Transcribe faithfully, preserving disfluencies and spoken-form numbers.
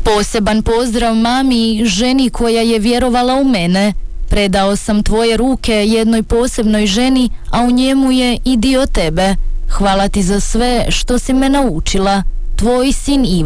Poseban pozdrav mami i ženi koja je vjerovala u mene. Predao sam tvoje ruke jednoj posebnoj ženi, a u njemu je i dio tebe. Hvala ti za sve što si me naučila. Tvoj sin Ivan.